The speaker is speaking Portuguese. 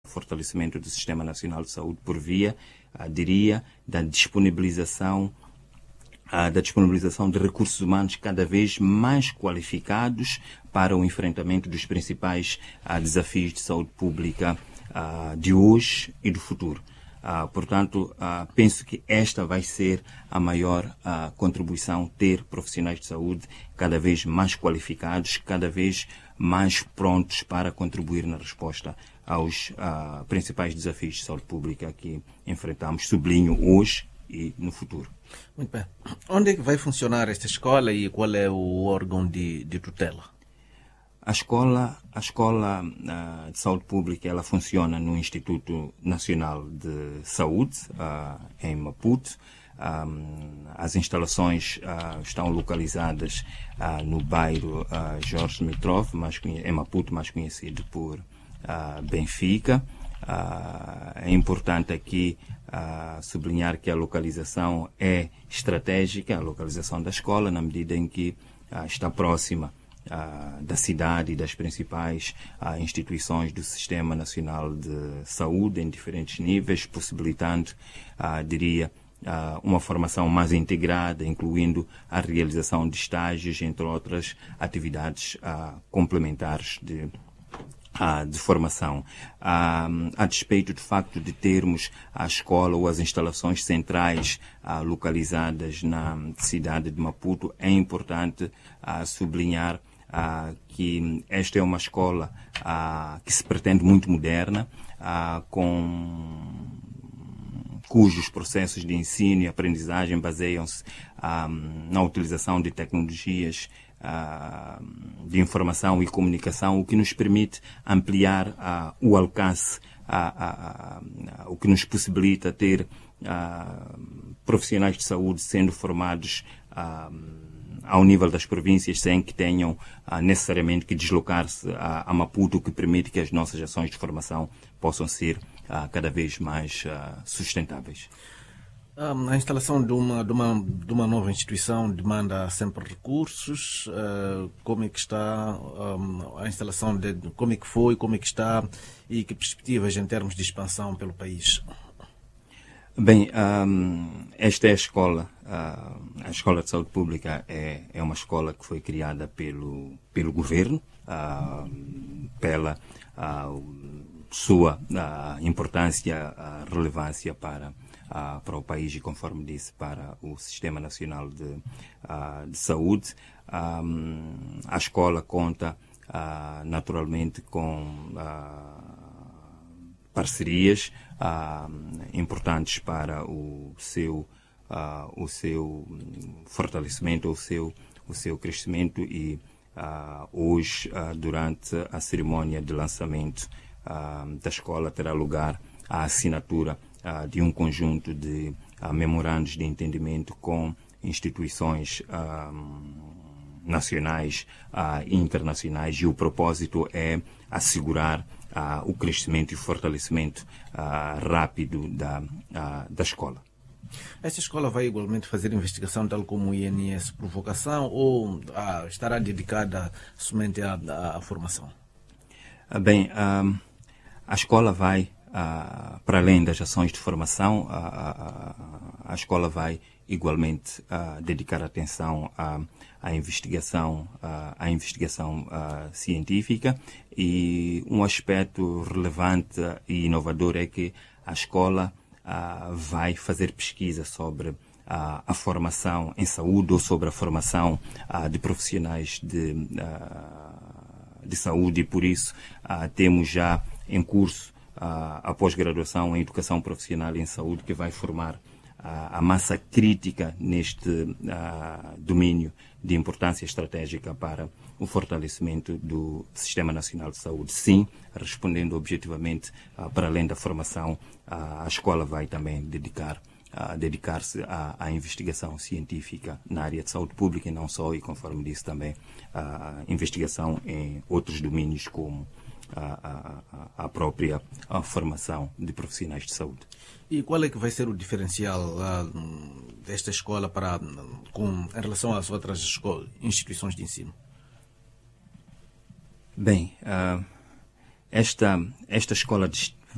fortalecimento do Sistema Nacional de Saúde por via, diria, da disponibilização de recursos humanos cada vez mais qualificados para o enfrentamento dos principais desafios de saúde pública de hoje e do futuro. Portanto, penso que esta vai ser a maior contribuição, ter profissionais de saúde cada vez mais qualificados, cada vez mais prontos para contribuir na resposta aos principais desafios de saúde pública que enfrentamos, sublinho, hoje e no futuro. Muito bem. Onde é que vai funcionar esta escola e qual é o órgão de tutela? A escola de saúde pública, ela funciona no Instituto Nacional de Saúde, em Maputo. As instalações estão localizadas no bairro Jorge Mitrov, em Maputo, mais conhecido por Benfica. É importante aqui sublinhar que a localização é estratégica, a localização da escola, na medida em que está próxima da cidade e das principais instituições do Sistema Nacional de Saúde em diferentes níveis, possibilitando, diria, uma formação mais integrada, incluindo a realização de estágios, entre outras atividades complementares de formação. A despeito do facto de termos a escola ou as instalações centrais localizadas na cidade de Maputo, é importante sublinhar que esta é uma escola que se pretende muito moderna, cujos processos de ensino e aprendizagem baseiam-se na utilização de tecnologias de informação e comunicação, o que nos permite ampliar o alcance, o que nos possibilita ter profissionais de saúde sendo formados ao nível das províncias sem que tenham necessariamente que deslocar-se a Maputo, o que permite que as nossas ações de formação possam ser cada vez mais sustentáveis. A instalação de uma nova instituição demanda sempre recursos. Como é que está a instalação, como é que foi, como é que está e que perspectivas em termos de expansão pelo país? Bem, esta é a escola de saúde pública é uma escola que foi criada pelo governo, pela sua importância, relevância para o país e, conforme disse, para o Sistema Nacional de Saúde. A escola conta naturalmente com parcerias importantes para o seu fortalecimento, o seu crescimento, e hoje, durante a cerimónia de lançamento da escola, terá lugar a assinatura de um conjunto de memorandos de entendimento com instituições nacionais e internacionais, e o propósito é assegurar o crescimento e fortalecimento rápido da escola. Esta escola vai igualmente fazer investigação tal como o INS Provocação, ou estará dedicada somente à formação? Bem, a escola vai, para além das ações de formação, a escola vai igualmente dedicar atenção à investigação científica, e um aspecto relevante e inovador é que a escola vai fazer pesquisa sobre a formação em saúde, ou sobre a formação de profissionais de saúde, e por isso temos já em curso a pós-graduação em Educação Profissional em Saúde, que vai formar a massa crítica neste domínio de importância estratégica para o fortalecimento do Sistema Nacional de Saúde. Sim, respondendo objetivamente, para além da formação, a escola vai também dedicar-se à investigação científica na área de saúde pública, e não só, e conforme disse também, a investigação em outros domínios, como a própria formação de profissionais de saúde. E qual é que vai ser o diferencial desta escola em relação às outras instituições de ensino? Bem, esta escola